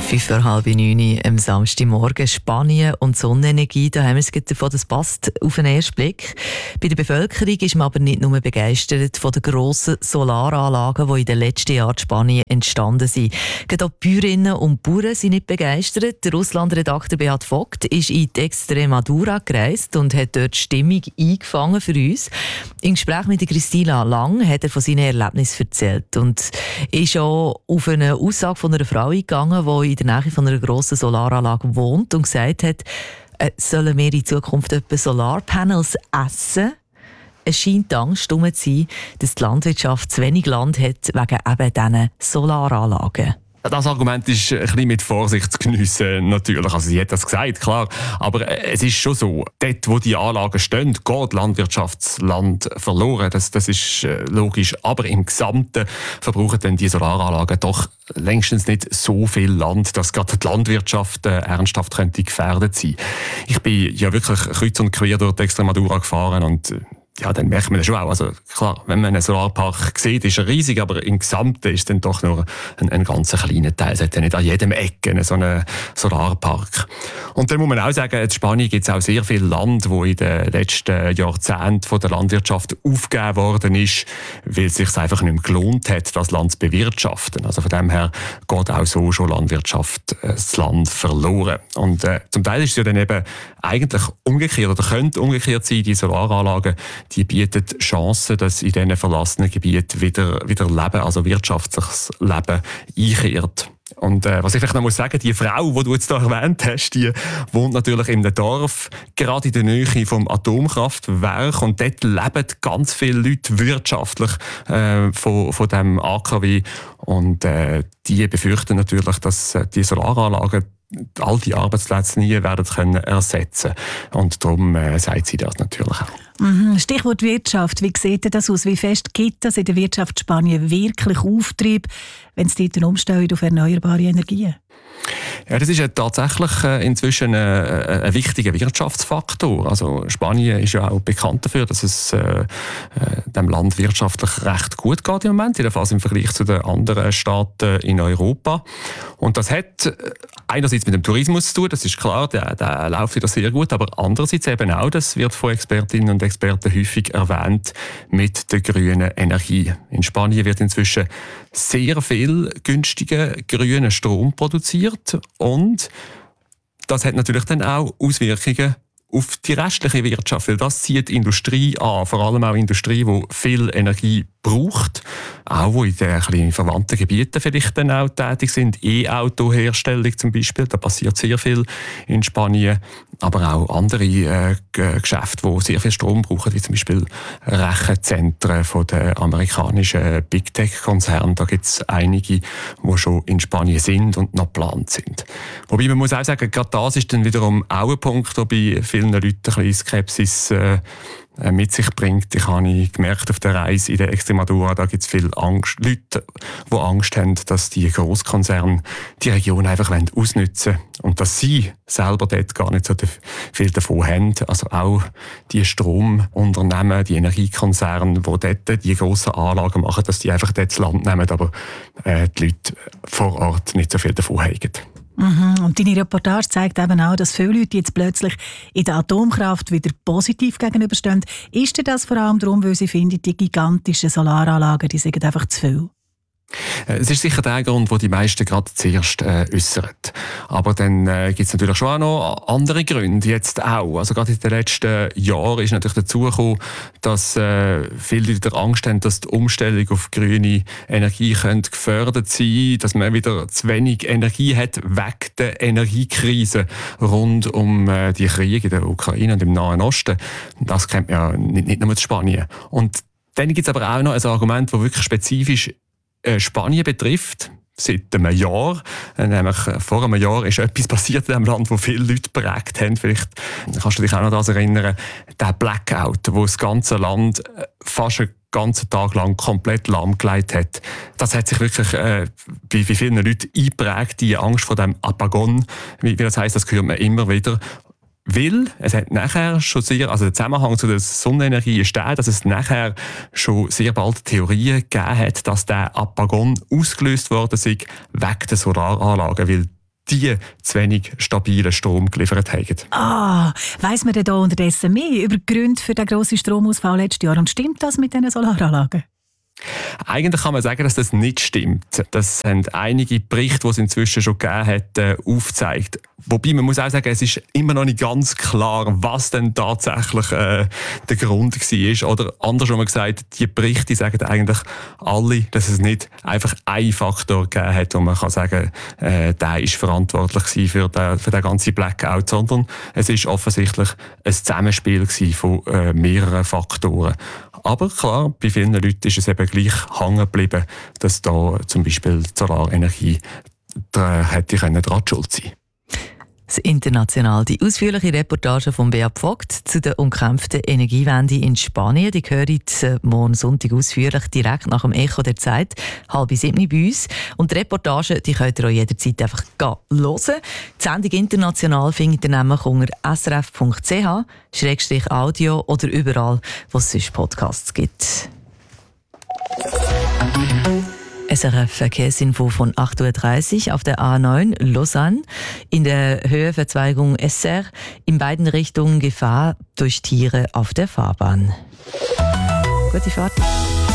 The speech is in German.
8:05 am Samstagmorgen. Spanien und Sonnenenergie, da haben wir es davon, das passt auf den ersten Blick. Bei der Bevölkerung ist man aber nicht nur begeistert von den grossen Solaranlagen, die in den letzten Jahren in Spanien entstanden sind. Gerade auch die Bäuerinnen und Bauern sind nicht begeistert. Der Russland-Redakteur Beat Vogt ist in die Extremadura gereist und hat dort die Stimmung eingefangen für uns. Im Gespräch mit Christina Lang hat er von seinen Erlebnissen erzählt und ist auch auf eine Aussage von einer Frau eingegangen, die in der Nähe von einer grossen Solaranlage wohnt und gesagt hat, sollen wir in Zukunft etwa Solarpanels essen? Es scheint Angst zu sein, dass die Landwirtschaft zu wenig Land hat wegen eben diesen Solaranlagen. Das Argument ist ein bisschen mit Vorsicht zu geniessen, natürlich. Also sie hat das gesagt, klar. Aber es ist schon so, dort, wo die Anlagen stehen, geht Landwirtschaftsland verloren. Das ist logisch. Aber im Gesamten verbrauchen dann die Solaranlagen doch längstens nicht so viel Land, dass gerade die Landwirtschaft ernsthaft könnte gefährdet sein. Ich bin ja wirklich kreuz und quer durch die Extremadura gefahren und ja, dann merkt man das schon auch. Also klar, wenn man einen Solarpark sieht, ist er riesig, aber im Gesamten ist es dann doch nur ein ganz kleiner Teil. Es hat ja nicht an jedem Ecke so einen Solarpark. Und dann muss man auch sagen, in Spanien gibt es auch sehr viel Land, wo in den letzten Jahrzehnten von der Landwirtschaft aufgegeben worden ist, weil es sich einfach nicht mehr gelohnt hat, das Land zu bewirtschaften. Also von dem her geht auch so schon Landwirtschaft das Land verloren. Und zum Teil ist es ja dann eben eigentlich umgekehrt oder könnte umgekehrt sein, die Solaranlagen, die bieten Chancen, dass in diesen verlassenen Gebieten wieder Leben, also wirtschaftliches Leben, einkehrt. Und was ich vielleicht noch sagen muss, die Frau, die du jetzt hier erwähnt hast, die wohnt natürlich in einem Dorf, gerade in der Nähe vom Atomkraftwerk. Und dort leben ganz viele Leute wirtschaftlich von diesem AKW. Und die befürchten natürlich, dass die Solaranlagen all die Arbeitsplätze nie werden können ersetzen. Und darum sagt sie das natürlich auch. Stichwort Wirtschaft. Wie sieht das aus? Wie fest gibt das in der Wirtschaft Spanien wirklich Auftrieb, wenn es dort umstellt auf erneuerbare Energien? Ja, das ist ja tatsächlich inzwischen ein wichtiger Wirtschaftsfaktor. Also Spanien ist ja auch bekannt dafür, dass es dem Land wirtschaftlich recht gut geht im Moment, jedenfalls im Vergleich zu den anderen Staaten in Europa. Und das hat einerseits mit dem Tourismus zu tun, das ist klar, der läuft wieder sehr gut, aber andererseits eben auch, das wird von Expertinnen und Experten häufig erwähnt, mit der grünen Energie. In Spanien wird inzwischen sehr viel günstiger grüner Strom produziert und das hat natürlich dann auch Auswirkungen auf die restliche Wirtschaft, weil das zieht die Industrie an, vor allem auch Industrie, die viel Energie braucht, auch wo in den ein verwandten Gebieten vielleicht dann auch tätig sind, E-Auto-Herstellung zum Beispiel, da passiert sehr viel in Spanien, aber auch andere Geschäfte, die sehr viel Strom brauchen, wie zum Beispiel Rechenzentren von den amerikanischen Big Tech-Konzernen, da gibt es einige, die schon in Spanien sind und noch geplant sind. Wobei man muss auch sagen, gerade das ist dann wiederum auch ein Punkt, der bei vielen Leuten ein bisschen Skepsis mit sich bringt. Ich habe gemerkt auf der Reise in der Extremadura, da gibt es viele Leute, die Angst haben, dass die Grosskonzerne die Region einfach ausnutzen wollen und dass sie selber dort gar nicht so viel davon haben. Also auch die Stromunternehmen, die Energiekonzerne, die dort die grossen Anlagen machen, dass die einfach dort das Land nehmen, aber die Leute vor Ort nicht so viel davon haben. Und deine Reportage zeigt eben auch, dass viele Leute jetzt plötzlich in der Atomkraft wieder positiv gegenüberstehen. Ist dir das vor allem darum, weil sie finden, die gigantischen Solaranlagen, die sind einfach zu viel? Es ist sicher der Grund, den die meisten gerade zuerst äußern. Aber dann gibt es natürlich schon auch noch andere Gründe, jetzt auch. Also gerade in den letzten Jahren ist natürlich dazu gekommen, dass viele Leute Angst haben, dass die Umstellung auf grüne Energie könnte gefördert sein, dass man wieder zu wenig Energie hat wegen der Energiekrise rund um die Kriege in der Ukraine und im Nahen Osten. Das kennt man ja nicht nur in Spanien. Und dann gibt es aber auch noch ein Argument, das wirklich spezifisch Spanien betrifft, seit einem Jahr. Nämlich vor einem Jahr ist etwas passiert in diesem Land, wo viele Leute geprägt haben. Vielleicht kannst du dich auch noch daran erinnern, der Blackout, wo das ganze Land fast einen ganzen Tag lang komplett lahmgelegt hat. Das hat sich wirklich bei vielen Leuten eingeprägt, die Angst vor dem Apagon, wie das heisst, das hört man immer wieder. Weil es hat nachher schon sehr, also der Zusammenhang zu der Sonnenenergie ist der, dass es nachher schon sehr bald Theorien gegeben hat, dass der Apagon ausgelöst worden sei wegen der Solaranlagen, weil die zu wenig stabilen Strom geliefert haben. Weiss man denn da unterdessen mehr über die Gründe für den grossen Stromausfall letztes Jahr? Und stimmt das mit diesen Solaranlagen? Eigentlich kann man sagen, dass das nicht stimmt. Das haben einige Berichte, die es inzwischen schon gegeben hat, aufgezeigt. Wobei man muss auch sagen, es ist immer noch nicht ganz klar, was denn tatsächlich der Grund war. Oder andersrum gesagt, die Berichte sagen eigentlich alle, dass es nicht einfach einen Faktor gegeben hat, wo man kann sagen, der ist verantwortlich für den ganzen Blackout, sondern es ist offensichtlich ein Zusammenspiel von mehreren Faktoren. Aber klar, bei vielen Leuten ist es eben gleich hängen geblieben, dass da zum Beispiel die Solarenergie hätte daran schuld sein. Das International, die ausführliche Reportage von Beat Vogt zu der umkämpften Energiewende in Spanien, die hören morgen Sonntag ausführlich direkt nach dem Echo der Zeit, 6:30 bei uns. Und die Reportage, die könnt ihr auch jederzeit einfach hören. Die Sendung International findet ihr nämlich unter srf.ch/audio oder überall, wo es sonst Podcasts gibt. SRF Verkehrsinfo von 8:30 Uhr auf der A9 Lausanne. In der Höheverzweigung SR in beiden Richtungen Gefahr durch Tiere auf der Fahrbahn. Gute Fahrt.